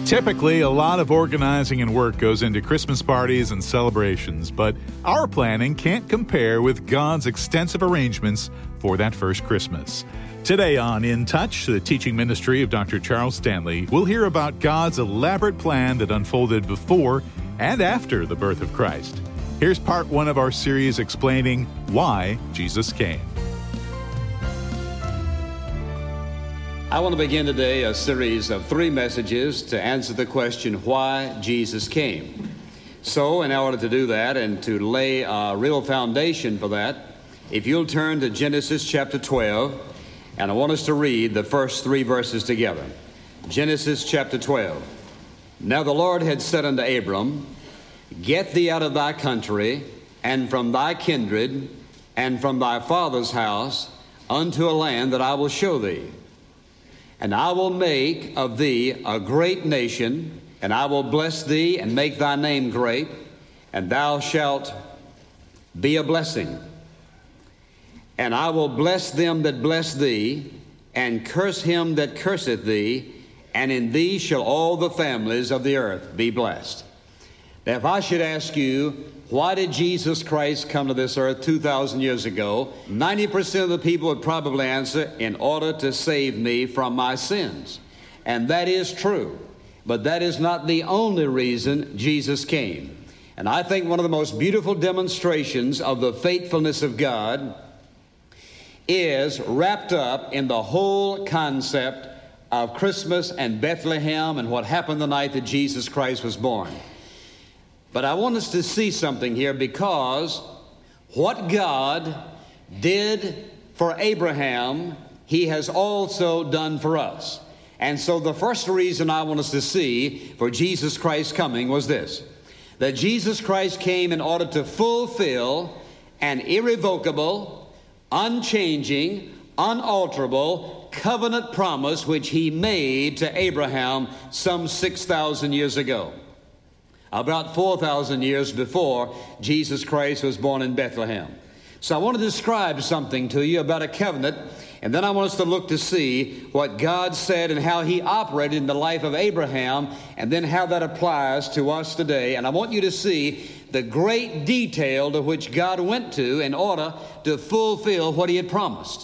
Typically, a lot of organizing and work goes into Christmas parties and celebrations, but our planning can't compare with God's extensive arrangements for that first Christmas. Today on In Touch, the teaching ministry of Dr. Charles Stanley, we'll hear about God's elaborate plan that unfolded before and after the birth of Christ. Here's part one of our series explaining why Jesus came. I want to begin today a series of 3 messages to answer the question, why Jesus came. So, in order to do that and to lay a real foundation for that, if you'll turn to Genesis chapter 12, and I want us to read the first 3 verses together. Genesis chapter 12. Now the Lord had said unto Abram, Get thee out of thy country, and from thy kindred, and from thy father's house, unto a land that I will show thee. And I will make of thee a great nation, and I will bless thee and make thy name great, and thou shalt be a blessing. And I will bless them that bless thee, and curse him that curseth thee, and in thee shall all the families of the earth be blessed. Now, if I should ask you, why did Jesus Christ come to this earth 2,000 years ago? 90% of the people would probably answer, in order to save me from my sins. And that is true. But that is not the only reason Jesus came. And I think one of the most beautiful demonstrations of the faithfulness of God is wrapped up in the whole concept of Christmas and Bethlehem and what happened the night that Jesus Christ was born. But I want us to see something here, because what God did for Abraham, He has also done for us. And so the first reason I want us to see for Jesus Christ coming was this, that Jesus Christ came in order to fulfill an irrevocable, unchanging, unalterable covenant promise which He made to Abraham some 6,000 years ago. About 4,000 years before Jesus Christ was born in Bethlehem. So I want to describe something to you about a covenant, and then I want us to look to see what God said and how He operated in the life of Abraham, and then how that applies to us today. And I want you to see the great detail to which God went to in order to fulfill what He had promised.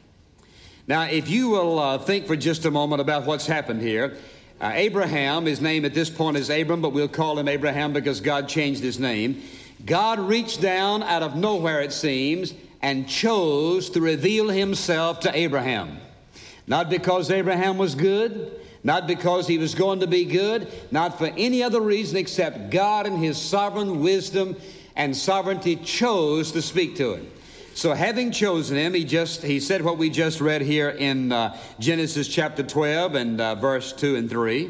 Now, if you will think for just a moment about what's happened here. Abraham, his name at this point is Abram, but we'll call him Abraham because God changed his name. God reached down out of nowhere, it seems, and chose to reveal Himself to Abraham. Not because Abraham was good, not because he was going to be good, not for any other reason except God in His sovereign wisdom and sovereignty chose to speak to him. So having chosen him, he said what we just read here in Genesis chapter 12 and verse 2 and 3.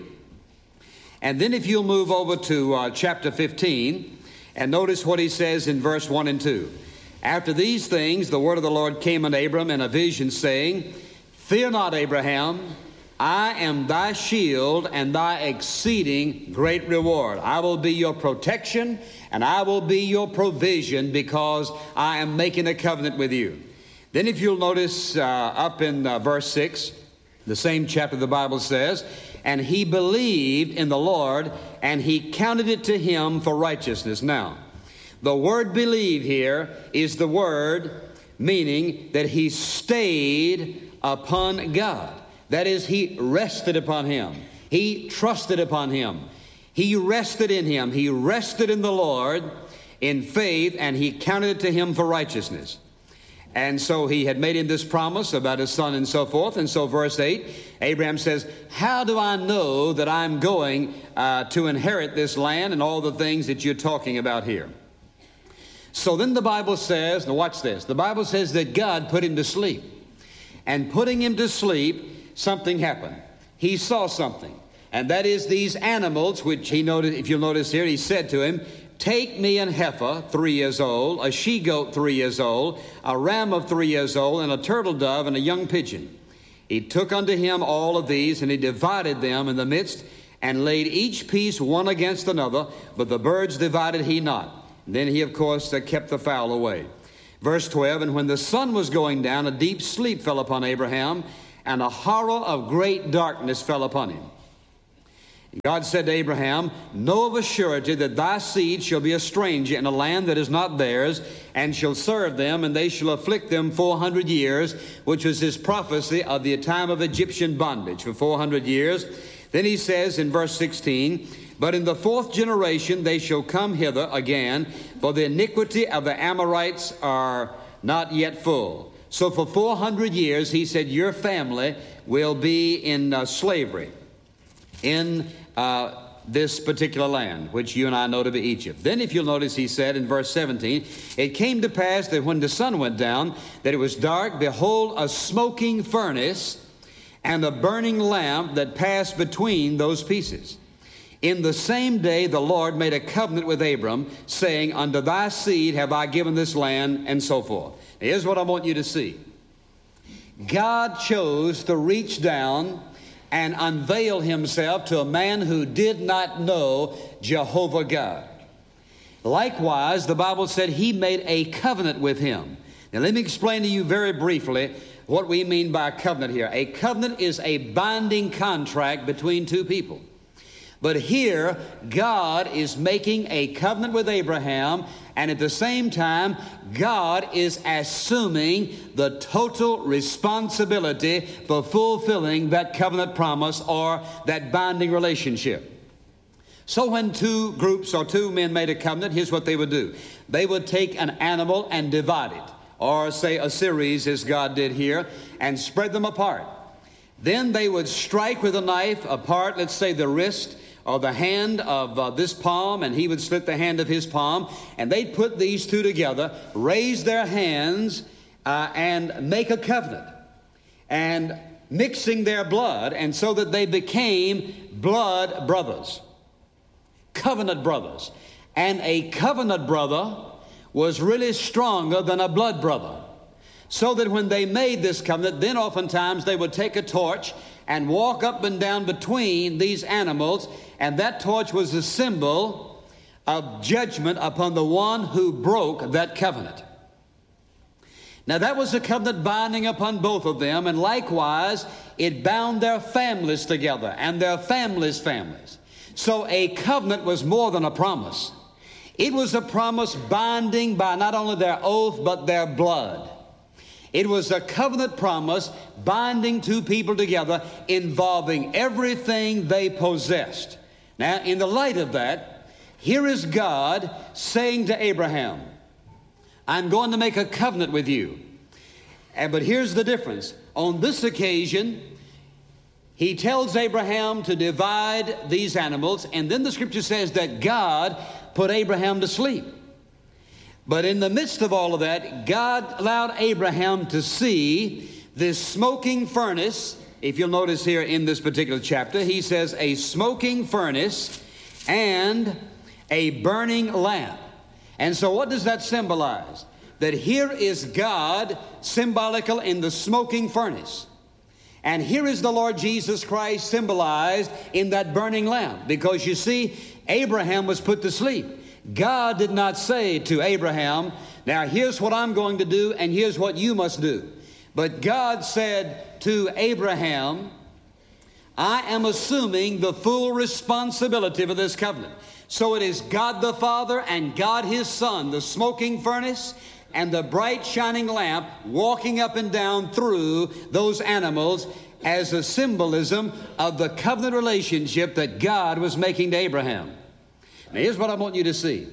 And then if you'll move over to chapter 15 and notice what he says in verse 1 and 2. After these things, the word of the Lord came unto Abram in a vision, saying, Fear not, Abraham, I am thy shield and thy exceeding great reward. I will be your protection and I will be your provision, because I am making a covenant with you. Then if you'll notice up in verse 6, the same chapter, the Bible says, And he believed in the Lord, and He counted it to him for righteousness. Now, the word believe here is the word meaning that he stayed upon God. That is, he rested upon Him. He trusted upon Him. He rested in Him. He rested in the Lord in faith, and He counted it to him for righteousness. And so He had made him this promise about his son and so forth. And so verse 8, Abraham says, How do I know that I'm going to inherit this land and all the things that you're talking about here? So then the Bible says, now watch this, the Bible says that God put him to sleep. And putting him to sleep, something happened. He saw something. And that is these animals, which he noted, if you'll notice here, he said to him, Take me an heifer 3 years old, a she-goat 3 years old, a ram of 3 years old, and a turtle dove and a young pigeon. He took unto him all of these, and he divided them in the midst, and laid each piece one against another, but the birds divided he not. And then he, of course, kept the fowl away. Verse 12, And when the sun was going down, a deep sleep fell upon Abraham, and a horror of great darkness fell upon him. God said to Abraham, know of a surety that thy seed shall be a stranger in a land that is not theirs, and shall serve them, and they shall afflict them 400 years, which was his prophecy of the time of Egyptian bondage for 400 years. Then he says in verse 16, but in the fourth generation they shall come hither again, for the iniquity of the Amorites are not yet full. So for 400 years, he said, your family will be in slavery in this particular land, which you and I know to be Egypt. Then if you'll notice, he said in verse 17, it came to pass that when the sun went down, that it was dark, behold, a smoking furnace and a burning lamp that passed between those pieces. In the same day the Lord made a covenant with Abram, saying, unto thy seed have I given this land, and so forth. Now, here's what I want you to see. God chose to reach down and unveil himself to a man who did not know Jehovah God. Likewise, the Bible said he made a covenant with him. Now let me explain to you very briefly what we mean by a covenant here. A covenant is a binding contract between two people. But here, God is making a covenant with Abraham, and at the same time, God is assuming the total responsibility for fulfilling that covenant promise or that binding relationship. So when two groups or two men made a covenant, here's what they would do. They would take an animal and divide it, or say a series as God did here, and spread them apart. Then they would strike with a knife apart, let's say the wrist or the hand of this palm, and he would slit the hand of his palm, and they'd put these two together, raise their hands, and make a covenant, and mixing their blood, and so that they became blood brothers, covenant brothers. And a covenant brother was really stronger than a blood brother. So that when they made this covenant, then oftentimes they would take a torch and walk up and down between these animals, and that torch was a symbol of judgment upon the one who broke that covenant. Now that was a covenant binding upon both of them, and likewise it bound their families together and their families' families. So a covenant was more than a promise. It was a promise binding by not only their oath but their blood. It was a covenant promise binding two people together, involving everything they possessed. Now, in the light of that, here is God saying to Abraham, I'm going to make a covenant with you. But here's the difference. On this occasion, he tells Abraham to divide these animals, and then the scripture says that God put Abraham to sleep. But in the midst of all of that, God allowed Abraham to see this smoking furnace. If you'll notice here in this particular chapter, he says a smoking furnace and a burning lamp. And so what does that symbolize? That here is God symbolical in the smoking furnace. And here is the Lord Jesus Christ symbolized in that burning lamp. Because you see, Abraham was put to sleep. God did not say to Abraham, now here's what I'm going to do and here's what you must do. But God said to Abraham, I am assuming the full responsibility for this covenant. So it is God the Father and God His Son, the smoking furnace and the bright shining lamp, walking up and down through those animals as a symbolism of the covenant relationship that God was making to Abraham. Now, here's what I want you to see.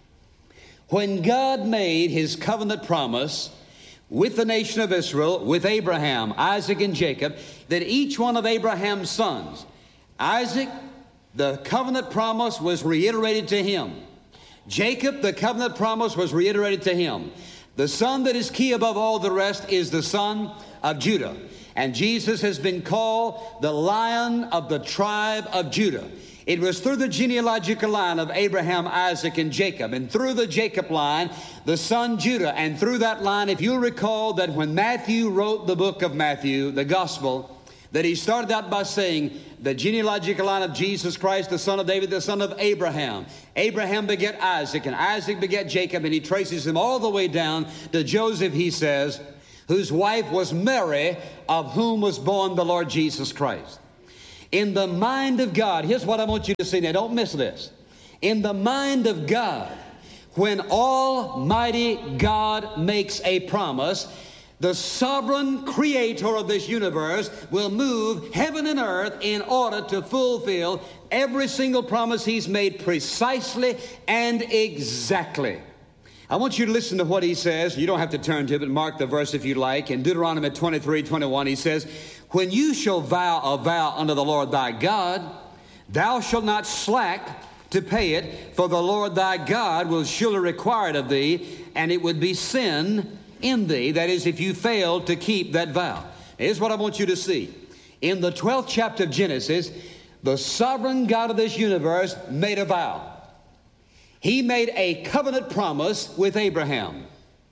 When God made His covenant promise with the nation of Israel, with Abraham, Isaac, and Jacob, that each one of Abraham's sons, Isaac, the covenant promise was reiterated to him. Jacob, the covenant promise was reiterated to him. The son that is key above all the rest is the son of Judah. And Jesus has been called the Lion of the tribe of Judah. It was through the genealogical line of Abraham, Isaac, and Jacob, and through the Jacob line, the son Judah, and through that line, if you'll recall that when Matthew wrote the book of Matthew, the gospel, that he started out by saying, the genealogical line of Jesus Christ, the son of David, the son of Abraham. Abraham begat Isaac, and Isaac begat Jacob, and he traces him all the way down to Joseph, he says, whose wife was Mary, of whom was born the Lord Jesus Christ. In the mind of God, here's what I want you to see now. Don't miss this. In the mind of God, when Almighty God makes a promise, the sovereign creator of this universe will move heaven and earth in order to fulfill every single promise He's made precisely and exactly. I want you to listen to what He says. You don't have to turn to it, but mark the verse if you like. In Deuteronomy 23:21, He says, when you shall vow a vow unto the Lord thy God, thou shalt not slack to pay it, for the Lord thy God will surely require it of thee, and it would be sin in thee, that is, if you fail to keep that vow. Here's what I want you to see. In the 12th chapter of Genesis, the sovereign God of this universe made a vow. He made a covenant promise with Abraham.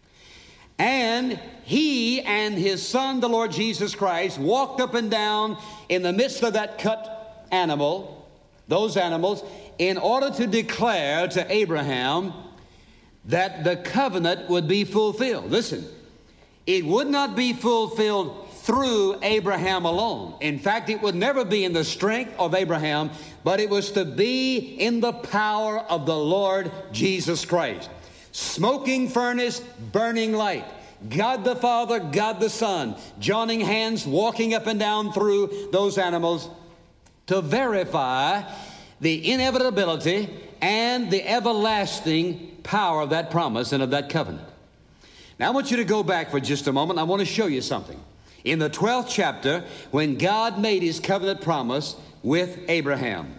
And he and his son, the Lord Jesus Christ, walked up and down in the midst of that cut animal, those animals, in order to declare to Abraham that the covenant would be fulfilled. Listen, it would not be fulfilled through Abraham alone. In fact, it would never be in the strength of Abraham, but it was to be in the power of the Lord Jesus Christ. Smoking furnace, burning light. God the Father, God the Son, joining hands, walking up and down through those animals to verify the inevitability and the everlasting power of that promise and of that covenant. Now I want you to go back for just a moment. I want to show you something. In the 12th chapter, when God made His covenant promise with Abraham,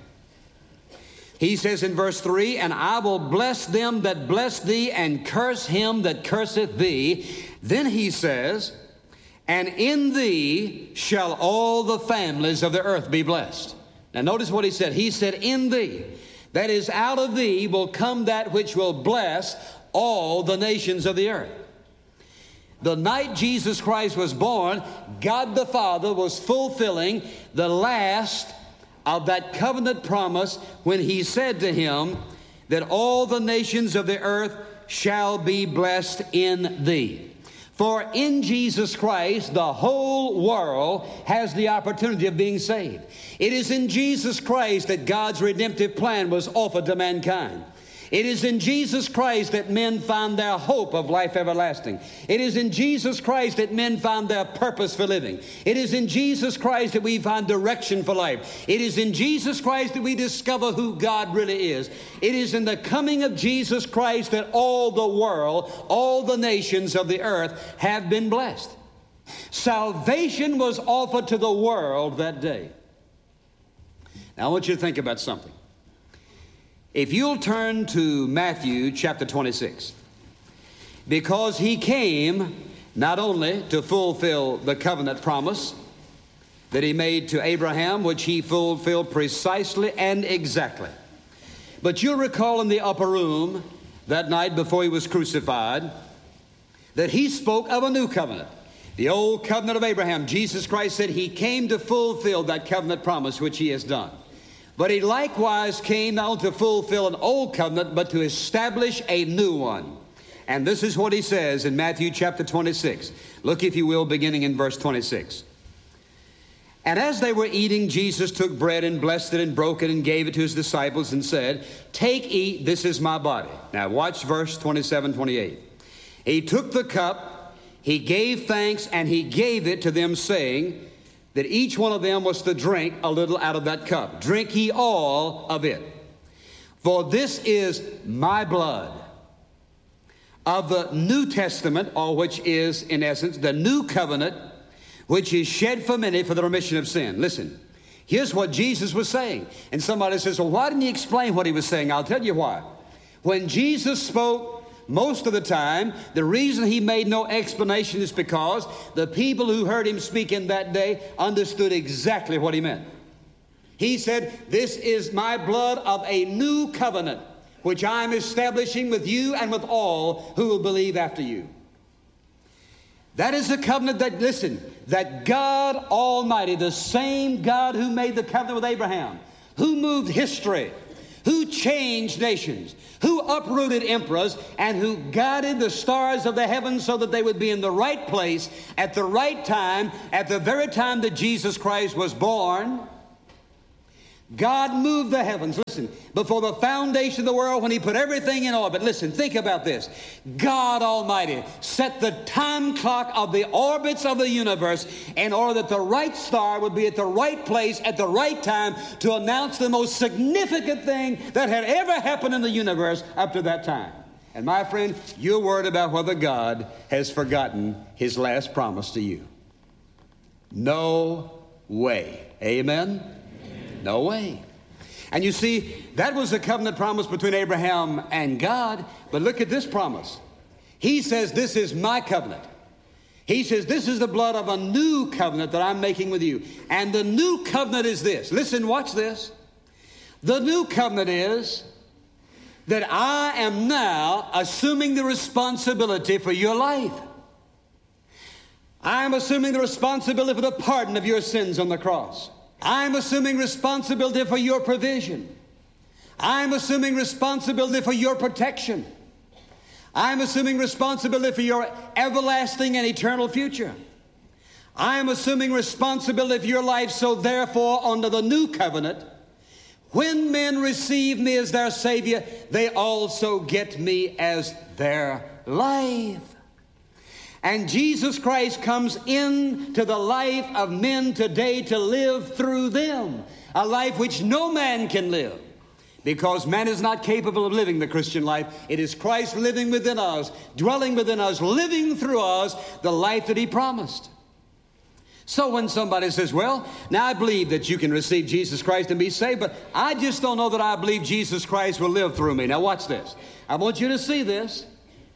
He says in verse 3, and I will bless them that bless thee, and curse him that curseth thee. Then He says, and in thee shall all the families of the earth be blessed. Now notice what He said. He said, in thee. That is, out of thee will come that which will bless all the nations of the earth. The night Jesus Christ was born, God the Father was fulfilling the last of that covenant promise when He said to Him that all the nations of the earth shall be blessed in thee. For in Jesus Christ, the whole world has the opportunity of being saved. It is in Jesus Christ that God's redemptive plan was offered to mankind. It is in Jesus Christ that men find their hope of life everlasting. It is in Jesus Christ that men find their purpose for living. It is in Jesus Christ that we find direction for life. It is in Jesus Christ that we discover who God really is. It is in the coming of Jesus Christ that all the world, all the nations of the earth have been blessed. Salvation was offered to the world that day. Now I want you to think about something. If you'll turn to Matthew chapter 26, because He came not only to fulfill the covenant promise that He made to Abraham, which He fulfilled precisely and exactly, but you'll recall in the upper room that night before He was crucified that He spoke of a new covenant. The old covenant of Abraham. Jesus Christ said He came to fulfill that covenant promise which He has done. But He likewise came not to fulfill an old covenant, but to establish a new one. And this is what He says in Matthew chapter 26. Look, if you will, beginning in verse 26. And as they were eating, Jesus took bread and blessed it and broke it and gave it to His disciples and said, take, eat, this is my body. Now watch verse 27, 28. He took the cup, He gave thanks, and He gave it to them, saying, that each one of them was to drink a little out of that cup. Drink ye all of it. For this is my blood of the New Testament, or which is, in essence, the new covenant, which is shed for many for the remission of sin. Listen, here's what Jesus was saying. And somebody says, well, why didn't He explain what He was saying? I'll tell you why. When Jesus spoke, most of the time, the reason He made no explanation is because the people who heard Him speak in that day understood exactly what He meant. He said, this is my blood of a new covenant, which I am establishing with you and with all who will believe after you. That is the covenant that, listen, that God Almighty, the same God who made the covenant with Abraham, who moved history, who changed nations, who uprooted emperors, and who guided the stars of the heavens so that they would be in the right place at the right time, at the very time that Jesus Christ was born. God moved the heavens, listen, before the foundation of the world when He put everything in orbit. Listen, think about this. God Almighty set the time clock of the orbits of the universe in order that the right star would be at the right place at the right time to announce the most significant thing that had ever happened in the universe up to that time. And my friend, you're worried about whether God has forgotten His last promise to you. No way. Amen? No way. And you see, that was a covenant promise between Abraham and God. But look at this promise. He says, this is my covenant. He says, this is the blood of a new covenant that I'm making with you. And the new covenant is this. Listen, watch this. The new covenant is that I am now assuming the responsibility for your life. I am assuming the responsibility for the pardon of your sins on the cross. I'm assuming responsibility for your provision. I'm assuming responsibility for your protection. I'm assuming responsibility for your everlasting and eternal future. I'm assuming responsibility for your life, so therefore, under the new covenant, when men receive me as their Savior, they also get me as their life. And Jesus Christ comes into the life of men today to live through them, a life which no man can live, because man is not capable of living the Christian life. It is Christ living within us, dwelling within us, living through us the life that He promised. So when somebody says, well, now I believe that you can receive Jesus Christ and be saved, but I just don't know that I believe Jesus Christ will live through me. Now watch this. I want you to see this.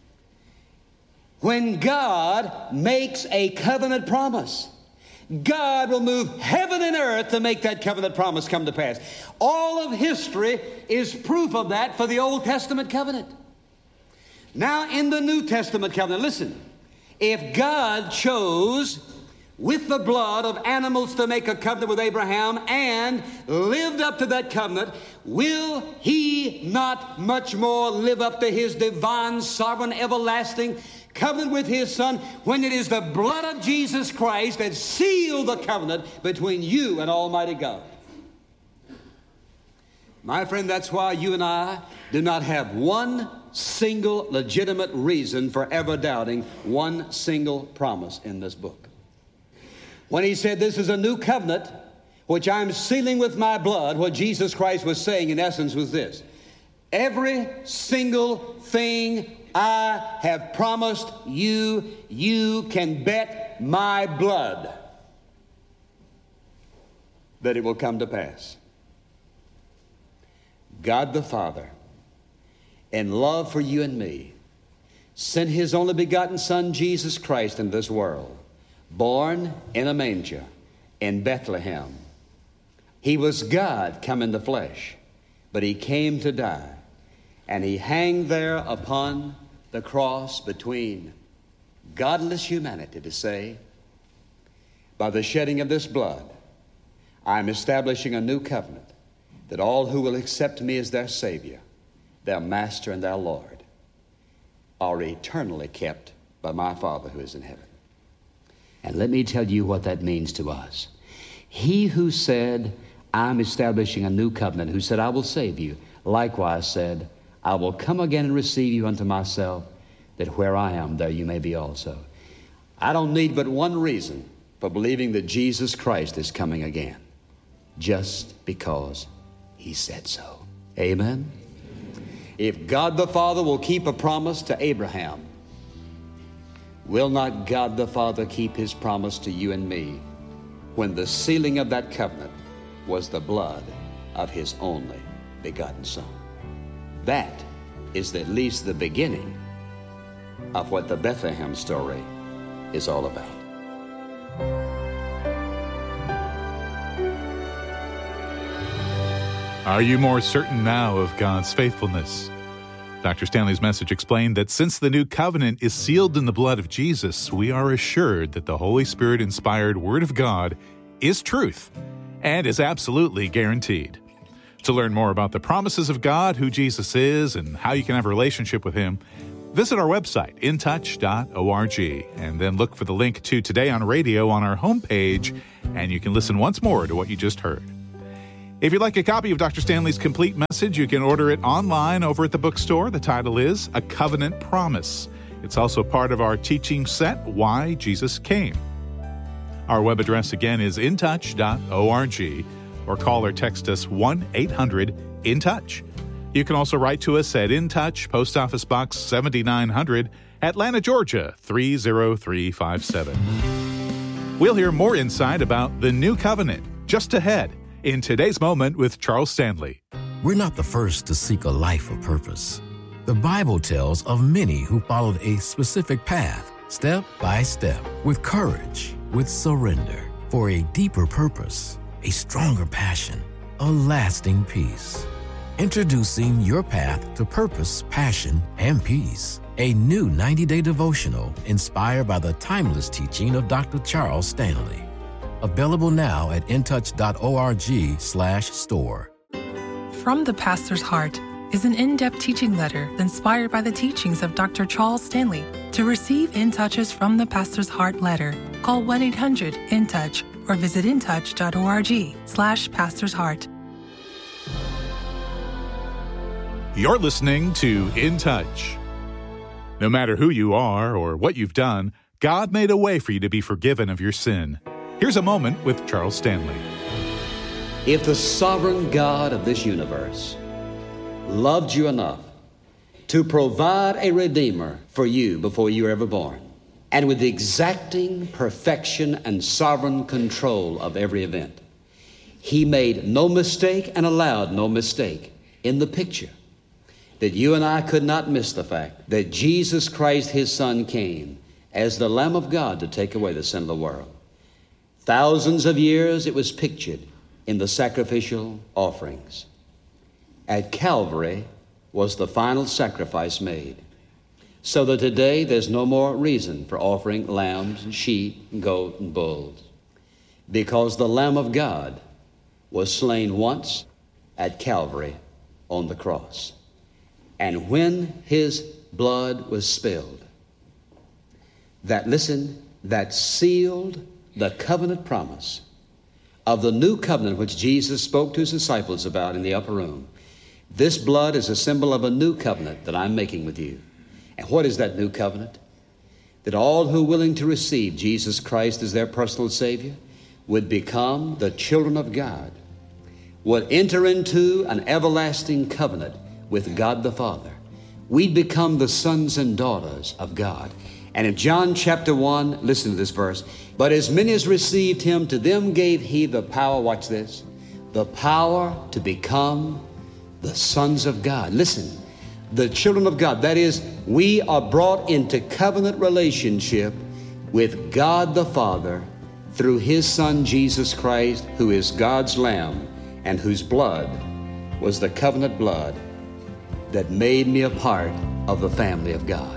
When God makes a covenant promise, God will move heaven and earth to make that covenant promise come to pass. All of history is proof of that for the Old Testament covenant. Now in the New Testament covenant, listen, if God chose with the blood of animals to make a covenant with Abraham and lived up to that covenant, will He not much more live up to His divine, sovereign, everlasting covenant with His Son when it is the blood of Jesus Christ that sealed the covenant between you and Almighty God? My friend, that's why you and I do not have one single legitimate reason for ever doubting one single promise in this book. When He said, this is a new covenant, which I'm sealing with my blood, what Jesus Christ was saying in essence was this: every single thing I have promised you, you can bet my blood that it will come to pass. God the Father, in love for you and me, sent His only begotten Son, Jesus Christ, into this world, born in a manger in Bethlehem. He was God come in the flesh, but He came to die. And He hanged there upon the cross between godless humanity to say, by the shedding of this blood, I'm establishing a new covenant, that all who will accept me as their Savior, their Master and their Lord, are eternally kept by my Father who is in heaven. And let me tell you what that means to us. He who said, I'm establishing a new covenant, who said, I will save you, likewise said, I will come again and receive you unto myself, that where I am, there you may be also. I don't need but one reason for believing that Jesus Christ is coming again, just because He said so. Amen? If God the Father will keep a promise to Abraham, will not God the Father keep His promise to you and me when the sealing of that covenant was the blood of His only begotten Son? That is at least the beginning of what the Bethlehem story is all about. Are you more certain now of God's faithfulness? Dr. Stanley's message explained that since the new covenant is sealed in the blood of Jesus, we are assured that the Holy Spirit-inspired Word of God is truth and is absolutely guaranteed. To learn more about the promises of God, who Jesus is, and how you can have a relationship with Him, visit our website, intouch.org, and then look for the link to Today on Radio on our homepage, and you can listen once more to what you just heard. If you'd like a copy of Dr. Stanley's complete message, you can order it online over at the bookstore. The title is A Covenant Promise. It's also part of our teaching set, Why Jesus Came. Our web address again is intouch.org, or call or text us 1-800-IN-TOUCH. You can also write to us at In Touch, Post Office Box 7900, Atlanta, Georgia 30357. We'll hear more insight about the new covenant just ahead in Today's Moment with Charles Stanley. We're not the first to seek a life of purpose. The Bible tells of many who followed a specific path, step by step, with courage, with surrender, for a deeper purpose, a stronger passion, a lasting peace. Introducing your path to purpose, passion, and peace. A new 90-day devotional inspired by the timeless teaching of Dr. Charles Stanley. Available now at intouch.org/store. From the Pastor's Heart is an in-depth teaching letter inspired by the teachings of Dr. Charles Stanley. To receive In Touch's From the Pastor's Heart letter, call 1-800-IN-TOUCH or visit intouch.org/Pastor's Heart. You're listening to In Touch. No matter who you are or what you've done, God made a way for you to be forgiven of your sin. Here's a moment with Charles Stanley. If the sovereign God of this universe loved you enough to provide a Redeemer for you before you were ever born, and with the exacting perfection and sovereign control of every event, He made no mistake and allowed no mistake in the picture, that you and I could not miss the fact that Jesus Christ, His Son, came as the Lamb of God to take away the sin of the world. Thousands of years it was pictured in the sacrificial offerings. At Calvary was the final sacrifice made, so that today there's no more reason for offering lambs and sheep and goat and bulls, because the Lamb of God was slain once at Calvary on the cross. And when His blood was spilled, that sealed the covenant promise of the new covenant which Jesus spoke to His disciples about in the upper room. This blood is a symbol of a new covenant that I'm making with you. And what is that new covenant? That all who are willing to receive Jesus Christ as their personal Savior would become the children of God, would enter into an everlasting covenant with God the Father. We'd become the sons and daughters of God. And in John chapter 1, listen to this verse. But as many as received Him, to them gave He the power, watch this, the power to become the sons of God. Listen, the children of God. That is, we are brought into covenant relationship with God the Father through His Son Jesus Christ, who is God's Lamb and whose blood was the covenant blood that made me a part of the family of God.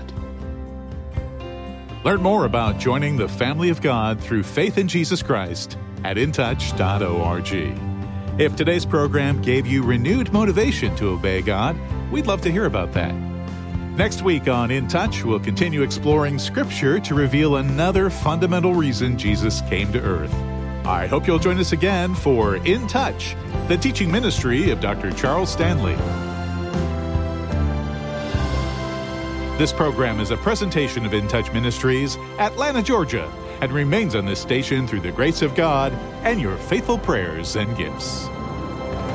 Learn more about joining the family of God through faith in Jesus Christ at intouch.org. If today's program gave you renewed motivation to obey God, we'd love to hear about that. Next week on In Touch, we'll continue exploring Scripture to reveal another fundamental reason Jesus came to earth. I hope you'll join us again for In Touch, the teaching ministry of Dr. Charles Stanley. This program is a presentation of In Touch Ministries, Atlanta, Georgia, and remains on this station through the grace of God and your faithful prayers and gifts.